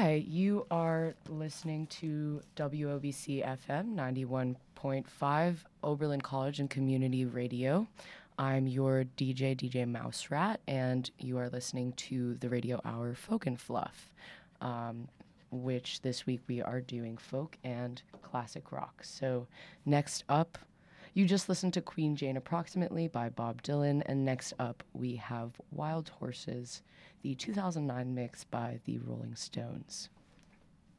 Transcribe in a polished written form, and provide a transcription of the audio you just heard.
Hi, you are listening to WOBC FM 91.5 Oberlin College and Community Radio. I'm your DJ Mouse Rat, and you are listening to the Radio Hour Folk and Fluff, which this week we are doing folk and classic rock. So next up, you just listened to Queen Jane Approximately by Bob Dylan, and next up we have Wild Horses, the 2009 mix by the Rolling Stones.